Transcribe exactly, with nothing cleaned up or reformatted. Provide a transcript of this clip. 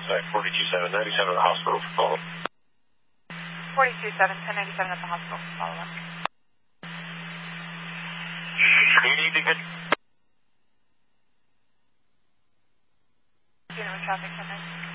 Sorry, forty-two seven ninety-seven at the hospital for follow-up. forty-two seven, ten ninety-seven at the hospital for follow-up. Do you need to get... Do you know what traffic come in?